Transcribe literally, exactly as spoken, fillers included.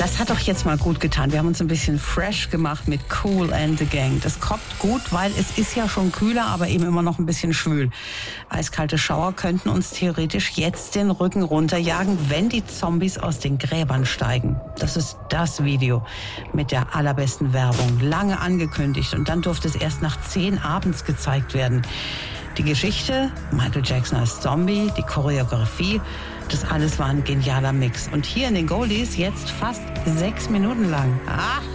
Das hat doch jetzt mal gut getan. Wir haben uns ein bisschen fresh gemacht mit Kool and the Gang. Das kommt gut, weil es ist ja schon kühler, aber eben immer noch ein bisschen schwül. Eiskalte Schauer könnten uns theoretisch jetzt den Rücken runterjagen, wenn die Zombies aus den Gräbern steigen. Das ist das Video mit der allerbesten Werbung. Lange angekündigt und dann durfte es erst nach zehn abends gezeigt werden. Die Geschichte, Michael Jackson als Zombie, die Choreografie, das alles war ein genialer Mix. Und hier in den Goldies jetzt fast sechs Minuten lang. Ach,